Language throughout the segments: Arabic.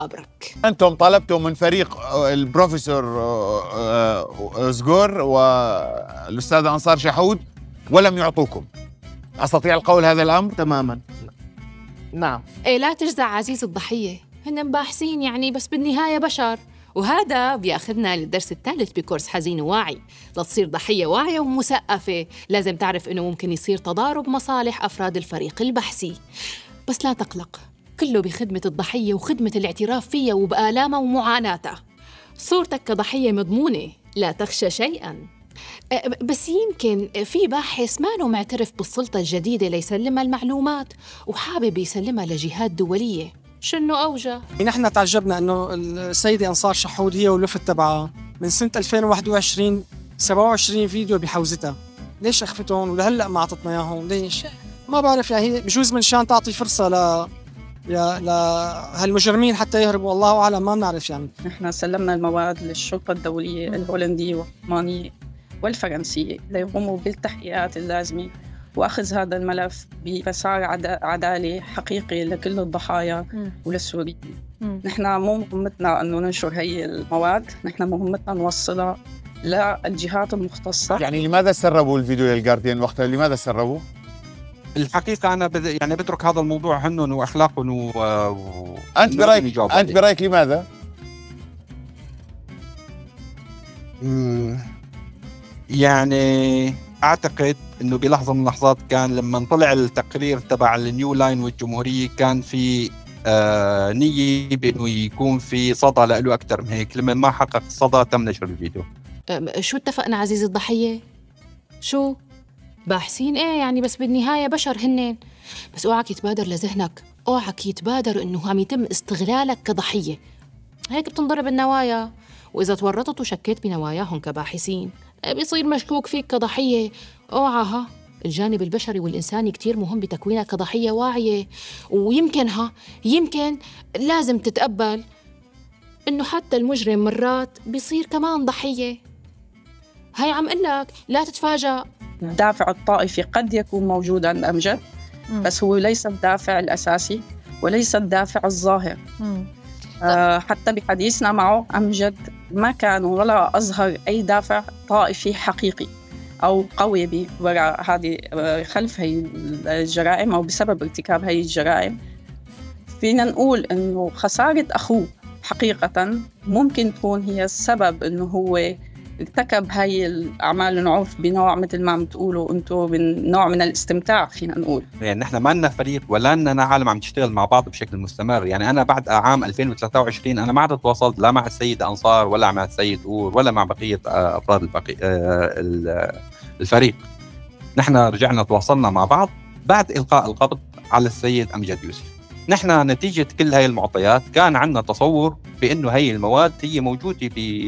أبرك. أنتم طلبتوا من فريق البروفيسور زغور والأستاذ أنصار شحود ولم يعطوكم، أستطيع القول هذا الأمر؟ تماماً نعم. إيه لا تجزع عزيز الضحية، هن باحثين يعني بس بالنهاية بشر. وهذا بياخذنا للدرس الثالث بكورس حزين وواعي. لتصير ضحية واعية ومثقفة لازم تعرف إنه ممكن يصير تضارب مصالح أفراد الفريق البحثي، بس لا تقلق، كله بخدمة الضحية وخدمة الاعتراف فيها وبآلامها ومعاناتها. صورتك كضحية مضمونة، لا تخشى شيئاً. بس يمكن في باحث ما معترف بالسلطة الجديدة ليسلمها المعلومات وحابب يسلمها لجهات دولية، شنو أوجه؟ نحن تعجبنا أنه السيدة أنصار شحود هي والوفد تبعها من سنة 2021 27 فيديو بحوزتها، ليش أخفتهم ولهلأ ما أعطتنا إياهم؟ ليش؟ ما بعرف، يعني بجوز من شان تعطي فرصة لهالمجرمين حتى يهربوا، الله أعلم، ما بنعرف. يعني نحن سلمنا المواد للشرطة الدولية الهولندية والألمانية والفرنسية ليقوموا بالتحقيقات اللازمة وأخذ هذا الملف بمسار عدالة حقيقي لكل الضحايا وللسوريين. نحن مو مهمتنا أنه ننشر هي المواد، نحن مهمتنا نوصلها للجهات المختصة. يعني لماذا سربوا الفيديو للجارديان وقتها؟ لماذا سربوا؟ الحقيقة أنا يعني بترك هذا الموضوع هنن وأخلاقهم أنت برأيك لماذا؟ يعني أعتقد أنه بلحظة من اللحظات كان لما طلع التقرير تبع النيو لاين والجمهورية كان في نية بأنه يكون في صدى له أكثر من هيك، لما ما حقق صدى تم نشر الفيديو. شو اتفقنا عزيزي الضحية؟ شو؟ باحثين ايه يعني، بس بالنهاية بشر هنن. بس اوعك يتبادر لذهنك، اوعك يتبادر انه عم يتم استغلالك كضحية، هيك بتنضرب النوايا، واذا تورطت وشكيت بنواياهم كباحثين بيصير مشكوك فيك كضحية. اوعى، الجانب البشري والإنساني كتير مهم بتكوينك كضحية واعية. ويمكن يمكن لازم تتقبل إنه حتى المجرم مرات بيصير كمان ضحية. هاي عم قلك لا تتفاجأ. الدافع الطائفي قد يكون موجود عند أمجد، بس هو ليس الدافع الأساسي وليس الدافع الظاهر. حتى بحديثنا معه أمجد ما كان ولا أظهر أي دافع طائفي حقيقي أو قوي وراء هذه خلف هي الجرائم أو بسبب ارتكاب هي الجرائم. فينا نقول إنه خسارة أخوه حقيقة ممكن تكون هي السبب إنه هو ارتكب هاي الأعمال العنف بنوع مثل ما عم تقولوا أنتم من نوع من الاستمتاع. فينا نقول يعني نحن ما لنا فريق ولا لنا عالم عم تشتغل مع بعض بشكل مستمر. يعني أنا بعد عام 2023 أنا ما عاد تواصلت لا مع السيد أنصار ولا مع السيد أور ولا مع بقية أفراد الفريق. نحن رجعنا تواصلنا مع بعض بعد إلقاء القبض على السيد أمجد يوسف. نحن نتيجة كل هاي المعطيات كان عندنا تصور بأنه هاي المواد هي موجودة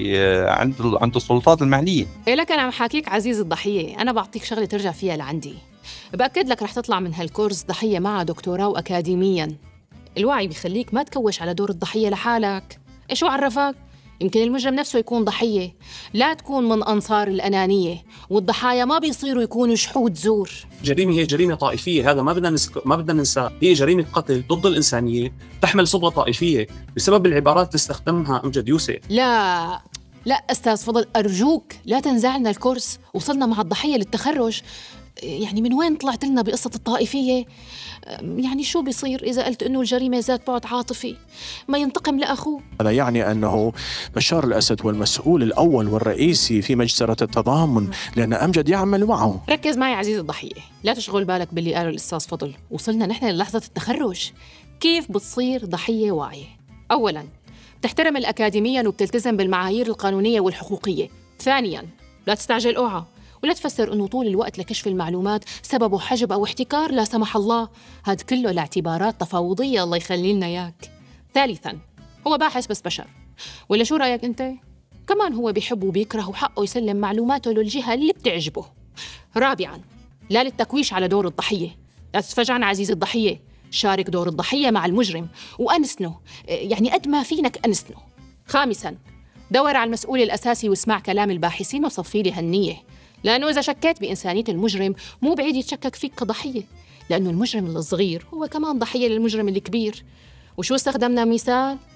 عند السلطات المعنية. إيه لك أنا عم حاكيك عزيز الضحية، أنا بعطيك شغلة ترجع فيها لعندي. بأكد لك رح تطلع من هالكورس ضحية مع دكتوراه وأكاديمياً. الوعي بيخليك ما تكوش على دور الضحية لحالك. إيش عرفك؟ يمكن المجرم نفسه يكون ضحية. لا تكون من أنصار الأنانية، والضحايا ما بيصيروا يكونوا شحود زور. جريمة هي جريمة طائفية، هذا ما بدنا ننسى. هي جريمة قتل ضد الإنسانية تحمل صبغة طائفية بسبب العبارات اللي استخدمها أمجد يوسف. لا أستاذ فضل، أرجوك لا تنزعنا الكورس. وصلنا مع الضحية للتخرج. يعني من وين طلعت لنا بقصة الطائفية؟ يعني شو بيصير إذا قلت إنه الجريمة ذات بعد عاطفي ما ينتقم لأخوه؟ هذا يعني أنه بشار الأسد هو المسؤول الأول والرئيسي في مجزرة التضامن، لأن أمجد يعمل معه. ركز معي عزيز الضحية، لا تشغل بالك باللي قاله الأستاذ فضل. وصلنا نحن للحظة التخرج. كيف بتصير ضحية واعية؟ أولاً بتحترم الأكاديمية وبتلتزم بالمعايير القانونية والحقوقية. ثانياً لا تستعجل أوعى، ولا تفسر أنه طول الوقت لكشف المعلومات سببه حجب أو احتكار لا سمح الله. هاد كله لاعتبارات تفاوضية، الله يخلي لنا إياك. ثالثاً هو باحث بس بشر، ولا شو رأيك أنت؟ كمان هو بيحب وبيكره وحقه يسلم معلوماته للجهة اللي بتعجبه. رابعاً لا للتكويش على دور الضحية. لا تتفاجئنا عزيز الضحية، شارك دور الضحية مع المجرم وأنسنه، يعني قد ما فينك أنسنه. خامساً دور على المسؤول الأساسي واسمع كلام الباحثين وصفي لي هالنية، لأنه إذا شكيت بإنسانية المجرم مو بعيد يتشكك فيك كضحية، لأنه المجرم الصغير هو كمان ضحية للمجرم الكبير. وشو استخدمنا مثال؟